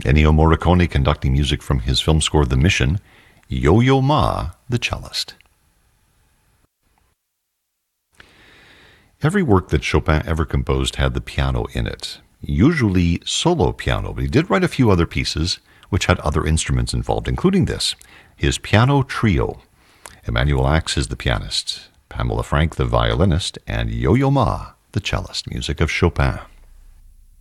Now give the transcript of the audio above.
Ennio Morricone conducting music from his film score The Mission, Yo-Yo Ma, the cellist. Every work that Chopin ever composed had the piano in it, usually solo piano, but he did write a few other pieces which had other instruments involved, including this, his piano trio. Emanuel Ax is the pianist, Pamela Frank the violinist, and Yo-Yo Ma the cellist, music of Chopin.